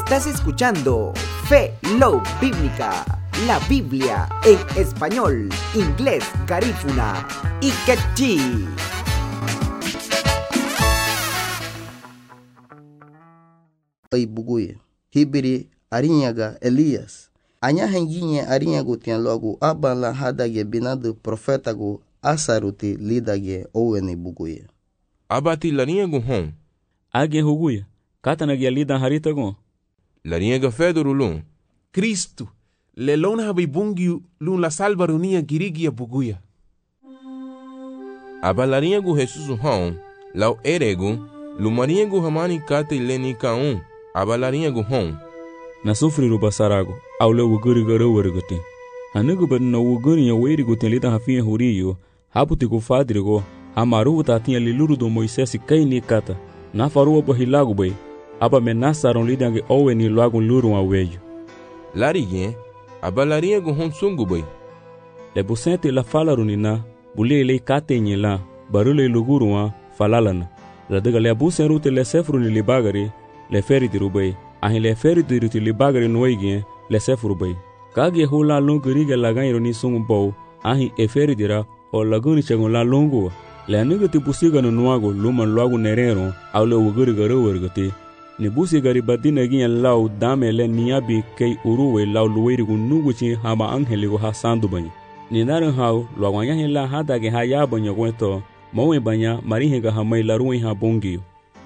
Estás escuchando Fe Love Bíblica, la Biblia en español, inglés, garífuna y quechí. Buguye hibiri arinyaga Elias anya henginye arinyago tian logo abala hadage binado profetago asaruti lidage owene buguye abati larinyago hon age huguya katanage lida haritago larinyaga fedorulun Cristo lelona habibungi lun la salvarunia girigia buguya abalarinyago Jesus hon lau erego lumarinyago hamani kate leni kaun abalarinyago hon na sufriru basarago awle wuguri garo wergote hanugo badna wuguri ya weirigo lida hafia huriyo haputi ko fadrigo amaru tatinha liluru do Moisés kaini kata na faruwa bahilago bay aba menasaron lidange oweni lago luru aweyo larige abalarinyago hon sungu bay le busente la falarunina bulele katenye la barule luguruwa falalana la daga le busenrute le sefruni libagari le feridiru bay ahin le feridiru ti libagari noige le sefru bay kage hula longuriga lagairo ni sungu bow ahin eferidira o laguni chegon la longo le nigati busiga no nuago luman lagu nerero awle wuguri garo wergati ni busigari badina giyan law dame le niabi kay uruwe law luwerigu nuguchi hama angheligo hasandu bany ni naran haw lwagwanya hela hadage hayabanya gweto mowe banya marihenga hamai laruin ha bongio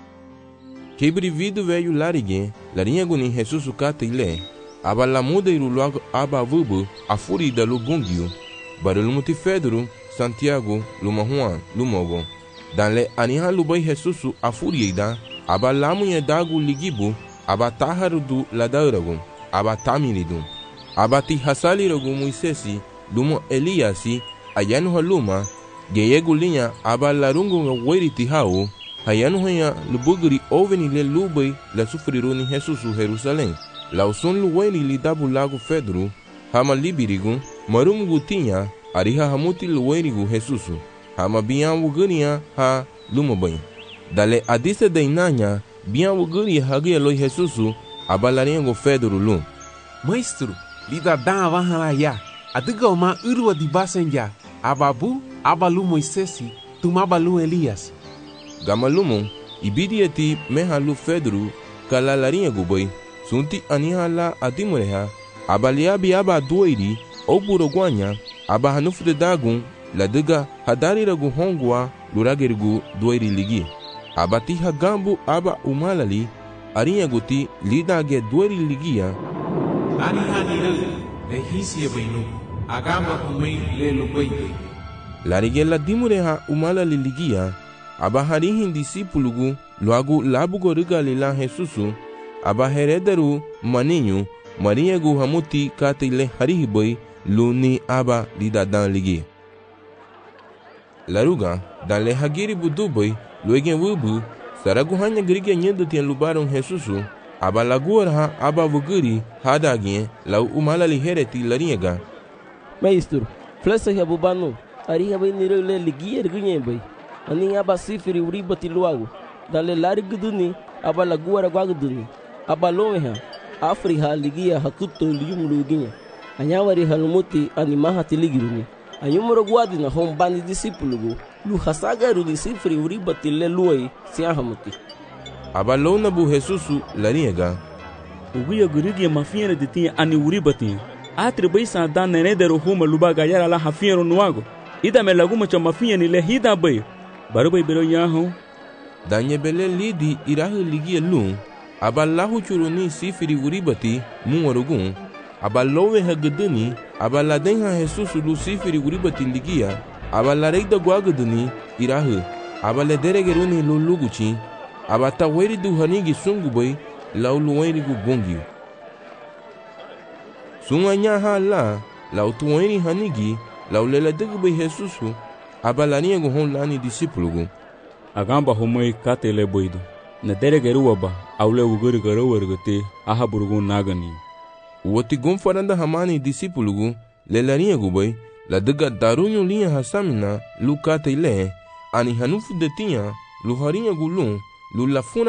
kibri vidu veio larige larinyago ni Jesus kate ile abalamuda iru logo abavubu afurida lu bongio barulumuti Fedro Santiago luma Juan lumogo danle aniha lubai Jesus afuriida abalamu ye dagu ligibu abataharu du ladauragu abatamiridu abati hasaliragu Moisesi lumo Eliasi ayanu haluma geyegu linya abalarungu weriti hao hayanu haya lubugri oveni le lubai la sufriruni Jesus Jerusalém lausun luweni lidabu lago Fedro hama libirigu marumugu tinya ariha hamuti luwenigu Jesus hama biyan wuguniya ha lumobanyi dale adise dainanya biyan wuguri hagia loi Jesus abalarinyago Fedro lum Maestro lida dan avahana ya adiga uma urwa di basenja ababu abalu Moisesi tumabalu Elias gamalumon ibidieti mehalu Fedro kalalarinyago boy sunti anihala adimureha abaliabi aba doiri oburogwanya aba hanufude dagun ladiga hadariragu hongwa luragerigu doiri ligi abati hagambu aba umalali arinyaguti lidage doiri ligia anihaniru le hisia benu agamba kumei le lubaide larigela dimureha umalali ligia aba harihin disipulugu luagu labugo rigalila Jesusu aba herederu maninyu marinyagu hamuti katile harihiboy luni aba lidadan ligi laruga dan le hagiri buduboy luegen wubu saragu hanya grige nyendo tien lubaron Jesusu aba laguarha aba wuguri hadagien lau umalali hereti larinyaga Maestro flesa ya bubano ariha bay niro le ligi ergunye bay ani aba sifiri uribati luago dan le lariguduni aba laguara gwaguduni aba lomeha Afriha ligia hakuto liyumuluginya anyawari halumuti animaha tiligiruni anyumuro gwadi na hombani disipulugu lu hasagaru disifri uribati le luai siahamuti abalona bu Jesusu larinyaga uguya gurigi mafiere ditia ani uribati atri baisa dan nenedero huma lubaga yara la hafiero nuago ida me laguma cha mafieni le hida bay barubay bero yaho danye bele lidi irahu ligia lum aballahu churuni sifiri uribati muwarugun abalowe hageduni abaladenha Jesus lu sifiri uribati ligia abalareida gwageduni irahu abalederegeruni luluguchi abataweri du hanigi sungubai lauluweri gu bongi sunganya hala lautuweri hanigi lauleladegbai Jesus abalaniyagu hon lani disipulugu agamba homoi katele boido na deregeruwa ba awle wuguri garo wergote ahaburugu nagani woti gonfaranda hamani disipulugu lelarinyagu bai ladiga darunyu linya hasamina lu katele ani hanufu detinha lu harinyagu lu lafuna